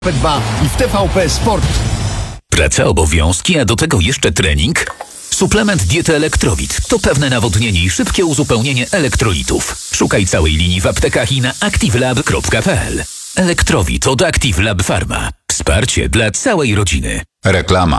TVP2 i w TVP Sport. Praca, obowiązki, a do tego jeszcze trening? Suplement diety Elektrowit to pewne nawodnienie i szybkie uzupełnienie elektrolitów. Szukaj całej linii w aptekach i na activelab.pl. Elektrowit od Active Lab Pharma. Wsparcie dla całej rodziny. Reklama.